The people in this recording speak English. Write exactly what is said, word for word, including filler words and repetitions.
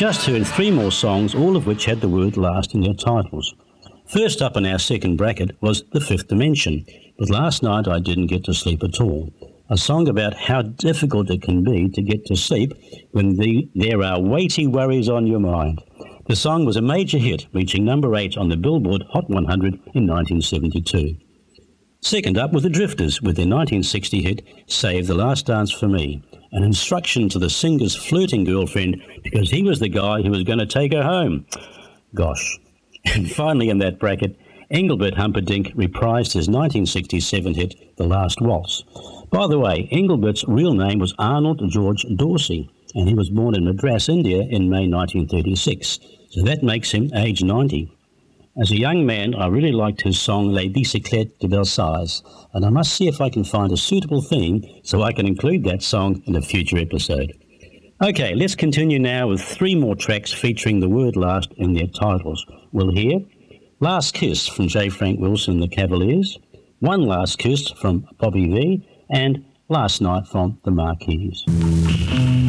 just heard three more songs, all of which had the word last in their titles. First up in our second bracket was The Fifth Dimension, with Last Night I Didn't Get to Sleep at All, a song about how difficult it can be to get to sleep when the, there are weighty worries on your mind. The song was a major hit, reaching number eight on the Billboard Hot one hundred in nineteen seventy-two. Second up were the Drifters with their nineteen sixty hit Save the Last Dance for Me, an instruction to the singer's flirting girlfriend because he was the guy who was going to take her home. Gosh. And finally in that bracket, Engelbert Humperdinck reprised his nineteen sixty-seven hit The Last Waltz. By the way, Engelbert's real name was Arnold George Dorsey, and he was born in Madras, India in May nineteen thirty-six, so that makes him age ninety. As a young man, I really liked his song Les Bicyclettes de Versailles, and I must see if I can find a suitable theme so I can include that song in a future episode. Okay, let's continue now with three more tracks featuring the word last in their titles. We'll hear Last Kiss from J. Frank Wilson and the Cavaliers, One Last Kiss from Bobby Vee, and Last Night from the Marquis.